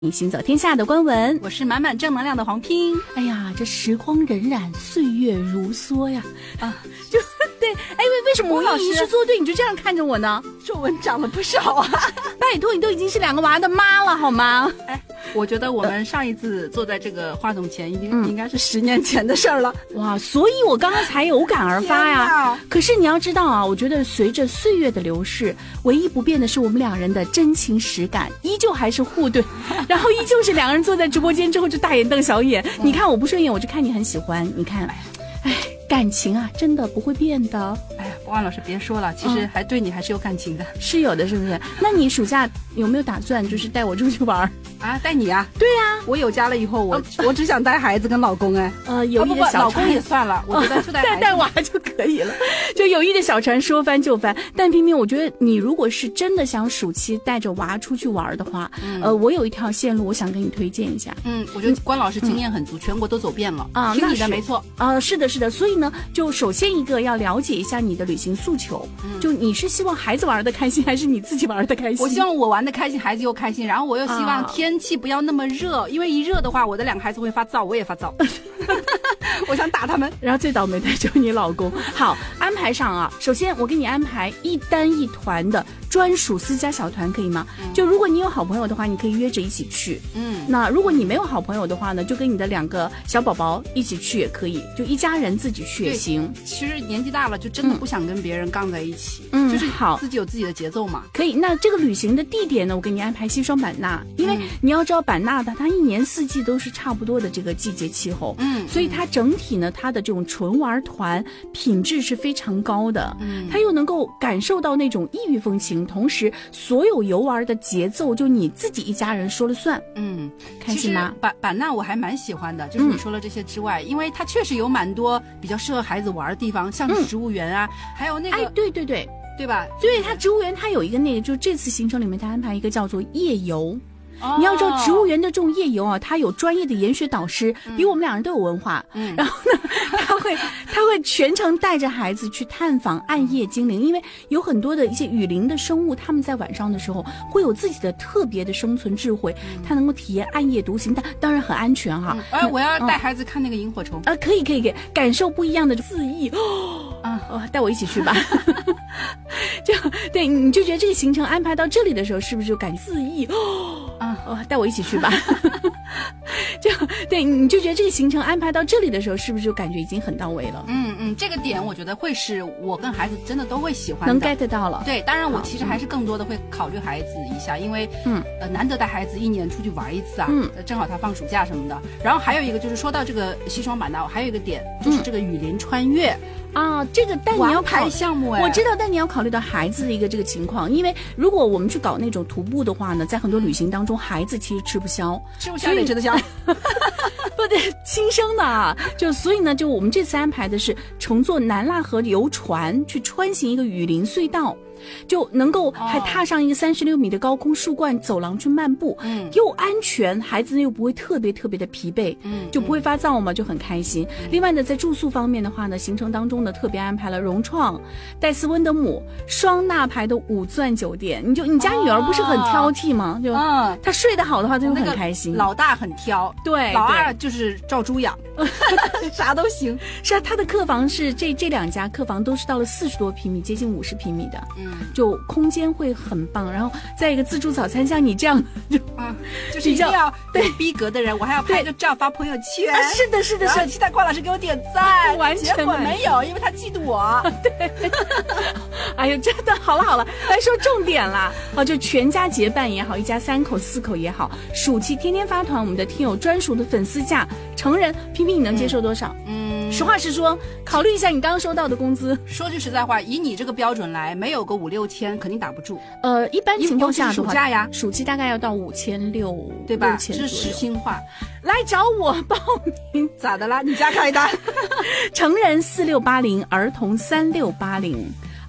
你行走天下的关文， 我是满满正能量的黄拼。 哎呀，这时光荏苒，岁月如梭呀！就对，为什么我一是做对你就这样看着我呢？ 皱纹长了不少啊！ 拜托，你都已经是2个娃的妈了好吗？ 我觉得我们上一次坐在这个话筒前，应该是10年前的事儿了。 哇，所以我刚刚才有感而发呀。可是你要知道啊，我觉得随着岁月的流逝，唯一不变的是我们2人的真情实感，依旧还是互怼，然后依旧是2个人坐在直播间之后就大眼瞪小眼。你看我不顺眼，我就看你很喜欢。你看，感情啊，真的不会变的。 汪老师别说了，其实还对你还是有感情的， 是有的，是不是？那你暑假有没有打算就是带我出去玩啊？带你啊？ 对呀， 我有家了以后，我只想带孩子跟老公。 有意的小船， 老公也算了，我觉得就带娃就可以了。就有意的小船说翻就翻。但偏偏我觉得你如果是真的想暑期带着娃出去玩的话，我有一条线路，我想跟你推荐一下。 我觉得关老师经验很足，全国都走遍了啊。听你的没错是的，是的。所以呢，就首先一个要了解一下你的旅行诉求。就你是希望孩子玩的开心，还是你自己玩的开心？ 我希望我玩的开心，孩子又开心，然后我又希望天气不要那么热，因为一热的话，我的2个孩子会发燥，我也发燥。我想打他们。 然后最倒霉的就是你老公。好，安排上啊，首先我给你安排一单一团的专属私家小团，可以吗？就如果你有好朋友的话，你可以约着一起去。那如果你没有好朋友的话呢，就跟你的2个小宝宝一起去也可以，就一家人自己去也行。 其实年纪大了，就真的不想跟别人杠在一起。就是好， 自己有自己的节奏嘛。 可以。那这个旅行的地点呢，我给你安排西双版纳，因为你要知道版纳的它1年4季都是差不多的这个季节气候，所以它整体呢，它的这种纯玩团品质是非常高的，它又能够感受到那种异域风情，同时所有游玩的节奏就你自己一家人说了算。开心吗？ 版纳我还蛮喜欢的，就是你说了这些之外，因为它确实有蛮多比较适合孩子玩的地方，像是植物园啊，还有那个对吧？ 对，它植物园它有一个那个，就这次行程里面它安排一个叫做夜游。你要知道植物园的这种夜游啊，它有专业的研学导师，比我们2人都有文化。然后呢，他会全程带着孩子去探访暗夜精灵，因为有很多的一些雨林的生物，他们在晚上的时候会有自己的特别的生存智慧，他能够体验暗夜独行，但当然很安全哈。 我要带孩子看那个萤火虫可以，感受不一样的肆意带我一起去吧。就对，你就觉得这个行程安排到这里的时候，是不是就感觉肆意带我一起去吧。就对，你就觉得这个行程安排到这里的时候，是不是就感觉已经很到位了？ 这个点我觉得会是我跟孩子真的都会喜欢的， 能 get 到了。 对，当然我其实还是更多的会考虑孩子一下，因为难得带孩子1年出去玩一次啊，正好他放暑假什么的。然后还有一个就是说到这个西双版纳，还有一个点就是这个雨林穿越。这个但你要考项目我知道，但你要考虑到孩子的一个这个情况，因为如果我们去搞那种徒步的话呢，在很多旅行当中，孩子其实吃不消得吃得消，不对，亲生的啊，所以呢，就我们这次安排的是乘坐南腊河游船去穿行一个雨林隧道。就能够还踏上一个36米的高空树冠走廊去漫步，又安全，孩子又不会特别的疲惫，就不会发燥嘛，就很开心。另外呢，在住宿方面的话呢，行程当中呢特别安排了融创、戴斯温德姆双纳牌的5钻酒店。你家女儿不是很挑剔吗？就她睡得好的话，她就很开心。 老大很挑，对，老2就是照猪养，啥都行。 是啊，她的客房是这2家客房都是到了40多平米，接近50平米的。就空间会很棒，然后再一个自助早餐，像你这样就是一定要有逼格的人，我还要拍个照发朋友圈。 是的， 然后期待邝老师给我点赞， 完全结果没有，因为他嫉妒我。 对，哎呦，真的好了，来说重点啦。就全家结伴也好，一家3口4口也好，暑期天天发团，我们的听友专属的粉丝价，成人平均你能接受多少？实话实说，考虑一下你刚刚收到的工资。 说句实在话，以你这个标准来，没有个5、6千肯定打不住。 一般情况下的话， 暑假呀， 暑期大概要到5600， 对吧？这是实心话。 来找我报名， 咋的啦？你家开单？ 成人4680，儿童3680。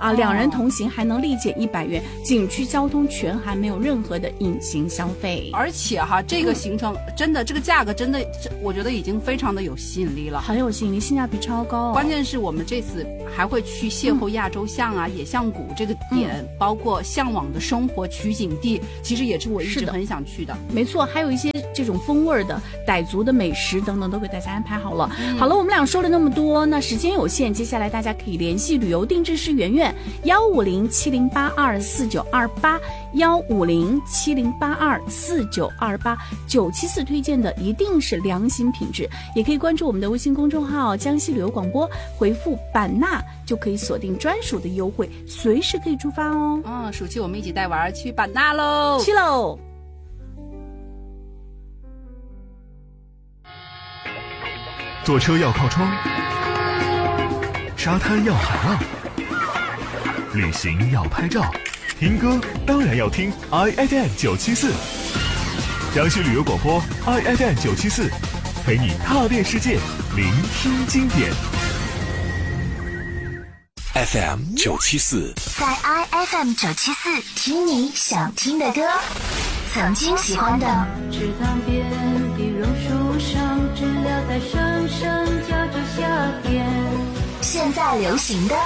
啊，2人同行还能立减100元，景区交通全含，没有任何的隐形消费。 而且哈，这个行程真的，这个价格真的，我觉得已经非常的有吸引力了， 很有吸引力，性价比超高。 关键是我们这次还会去邂逅亚洲象啊、野象谷这个点，包括向往的生活取景地，其实也是我一直很想去的。 没错，还有一些这种风味的傣族的美食等等都给大家安排好了。好了，我们俩说了那么多，那时间有限，接下来大家可以联系旅游定制师圆圆15070824928，15070824928，974推荐的一定是良心品质。也可以关注我们的微信公众号江西旅游广播，回复版纳就可以锁定专属的优惠，随时可以出发哦。 暑期我们一起带娃儿去版纳喽， 去喽！ 坐车要靠窗，沙滩要海浪，旅行要拍照，听歌当然要听 IFM 974，江西旅游广播 IFM 974，陪你踏遍世界，聆听经典。 FM 974， 在 IFM 974听你想听的歌，曾经喜欢的。 池塘边的榕树上，知了在声声叫着夏天。 现在流行的。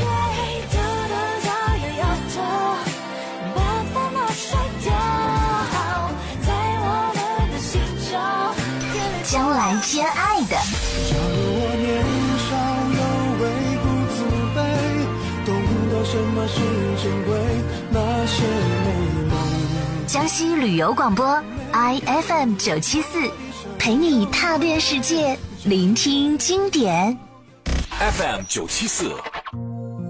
将来偏爱的。 假如我年少有为不自卑，懂得什么是珍贵，那些美梦。 江西旅游广播 IFM 974，陪你踏遍世界，聆听经典。 FM 974。